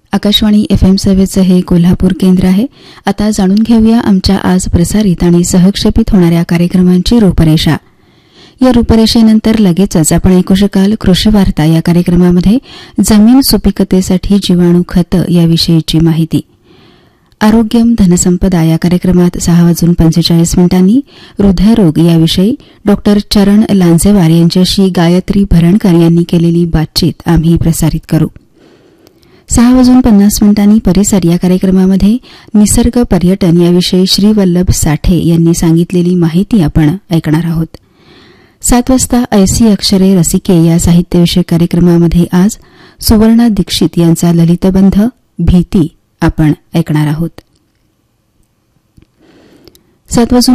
Akashvani FM सेवेचं हे कोल्हापूर केंद्र आहे. आता जाणून घेऊया आमच्या आज प्रसारित आणि सहक्षेपित होणाऱ्या कार्यक्रमांची रूपरेषा. या रूपरेषेनंतर लगेचच आपण ऐकू शकाल कृषी वार्ता या कार्यक्रमामध्ये जमीन सुपीकतेसाठी जीवाणू खतं याविषयीची माहिती. आरोग्यम धनसंपदा या कार्यक्रमात 6:45 हृदयरोग याविषयी डॉ. चरण लांजेवार यांच्याशी गायत्री भरणकर यांनी केलेली बातचीत आम्ही प्रसारित करू. 6:50 परिसर या कार्यक्रमामध्ये निसर्ग पर्यटन याविषयी श्रीवल्लभ साठे यांनी सांगितलेली माहिती आपण ऐकणार आहोत. 7 वाजता ऐसी अक्षरे रसिके या साहित्यविषयक कार्यक्रमामध्ये आज सुवर्णा दीक्षित यांचा ललितबंध भीती आपण ऐकणार आहोत. 7